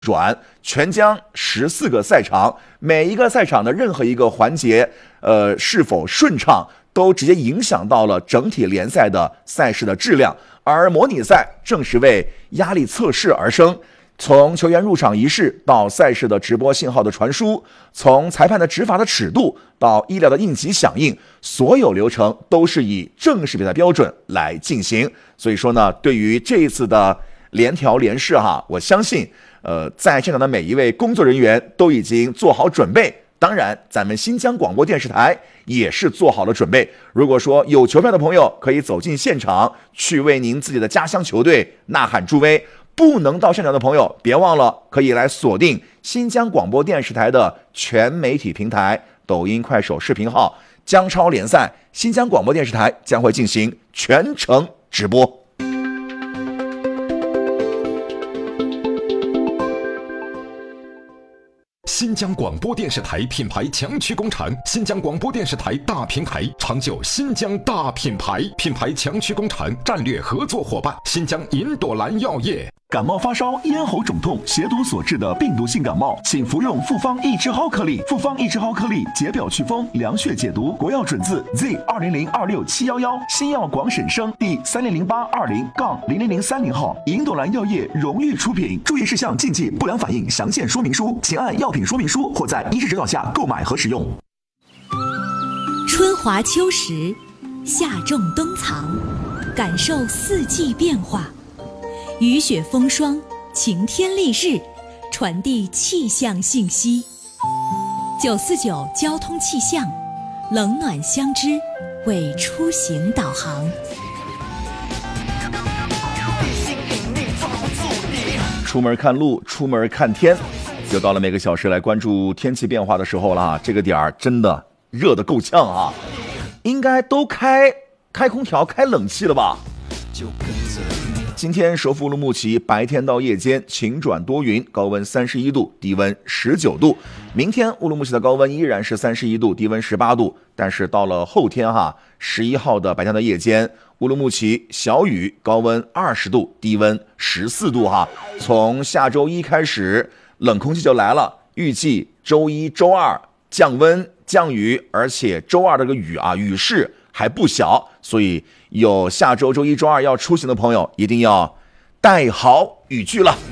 转，全将14个赛场，每一个赛场的任何一个环节，是否顺畅，都直接影响到了整体联赛的赛事的质量。而模拟赛正是为压力测试而生。从球员入场仪式到赛事的直播信号的传输，从裁判的执法的尺度到医疗的应急响应，所有流程都是以正式比赛标准来进行。所以说呢，对于这一次的联调联试我相信在现场的每一位工作人员都已经做好准备。当然咱们新疆广播电视台也是做好了准备。如果说有球票的朋友可以走进现场，去为您自己的家乡球队呐喊助威。不能到现场的朋友，别忘了可以来锁定新疆广播电视台的全媒体平台抖音、快手视频号，江超联赛新疆广播电视台将会进行全程直播。 新疆广播电视台品牌强驱工厂，新疆广播电视台大平台，长久新疆大品牌，品牌强驱工厂战略合作伙伴新疆银朵兰药业。 感冒发烧、咽喉肿痛、血毒所致的病毒性感冒，请服用复方益智蒿颗粒。复方益智蒿颗粒解表祛风、凉血解毒，国药准字 Z20026711，新药广审生第300820-00030号，银朵兰药业荣誉出品。注意事项、禁忌、不良反应详见说明书，请按药品说明书或在医师指导下购买和使用。 春华秋实，夏种冬藏，感受四季变化。雨雪风霜，晴天丽日，传递气象信息。949交通气象，冷暖相知，为出行导航。 出门看路，出门看天，又到了每个小时来关注天气变化的时候了。这个点儿真的热得够呛啊，应该都开空调、开冷气了吧？今天首府乌鲁木齐白天到夜间晴转多云，高温31度，低温19度。明天乌鲁木齐的高温依然是31度，低温18度。但是到了后天11号的白天到夜间，乌鲁木齐小雨，高温20度，低温14度从下周一开始，冷空气就来了，预计周一、周二降温降雨，而且周二这个雨雨势还不小，所以有下周周一周二要出行的朋友一定要带好雨具了。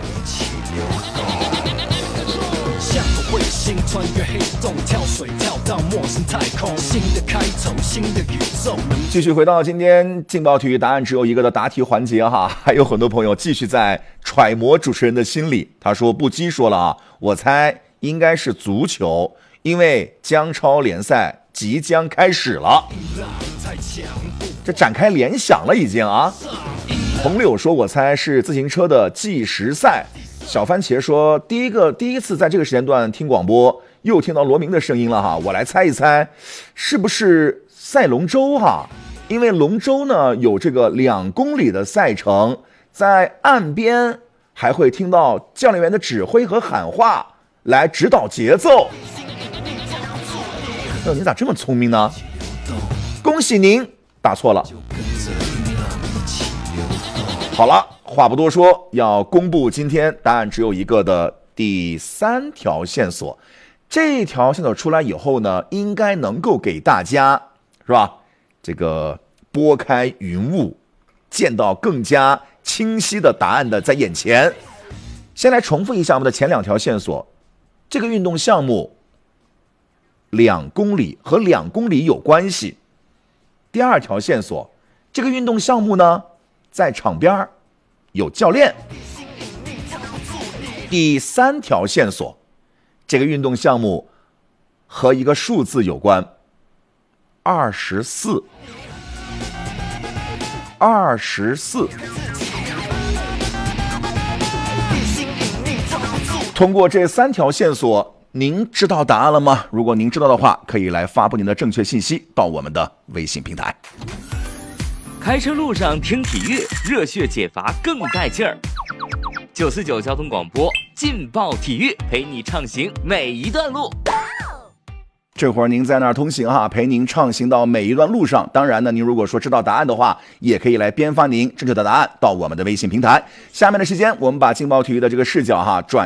继续回到今天劲爆体育答案只有一个的答题环节还有很多朋友继续在揣摩主持人的心理。他说不羁说了我猜应该是足球，因为江超联赛即将开始了，这展开联想了已经红柳说我猜是自行车的计时赛。小番茄说第一次在这个时间段听广播，又听到罗明的声音了我来猜一猜是不是赛龙舟因为龙舟呢有这个2公里的赛程，在岸边还会听到教练员的指挥和喊话来指导节奏。你咋这么聪明呢？恭喜您答错了。好了，话不多说，要公布今天答案只有一个的第3条线索。这条线索出来以后呢，应该能够给大家是吧？这个拨开云雾，见到更加清晰的答案的在眼前。先来重复一下我们的前2条线索。这个运动项目2公里和2公里有关系。第2条线索，这个运动项目呢在场边有教练。第3条线索，这个运动项目和一个数字有关，24。通过这3条线索，您知道答案了吗？如果您知道的话，可以来发布您的正确信息到我们的微信平台。 开车路上听体育，热血解乏更带劲儿。949交通广播，劲爆体育，陪你畅行每一段路。 这会儿您在那儿通行哈，陪您畅行到每一段路上。当然呢，您如果说知道答案的话，也可以来编发您正确的答案到我们的微信平台。下面的时间，我们把劲爆体育的这个视角哈转